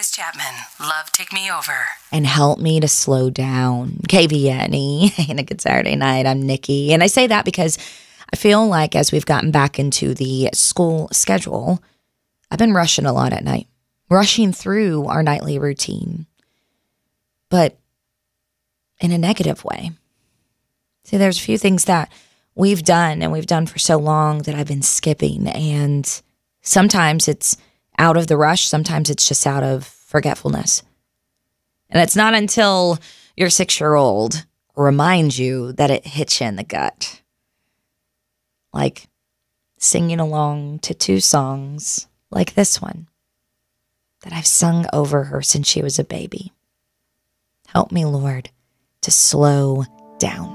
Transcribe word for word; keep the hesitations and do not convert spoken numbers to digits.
Chris Chapman, Love Take Me Over. And help me to slow down. K B N E, and a good Saturday night. I'm Nikki. And I say that because I feel like as we've gotten back into the school schedule, I've been rushing a lot at night, rushing through our nightly routine, but in a negative way. See, there's a few things that we've done and we've done for so long that I've been skipping. And sometimes it's out of the rush. Sometimes it's just out of forgetfulness. And it's not until your six-year-old reminds you that it hits you in the gut. Like singing along to two songs like this one that I've sung over her since she was a baby. Help me, Lord, to slow down.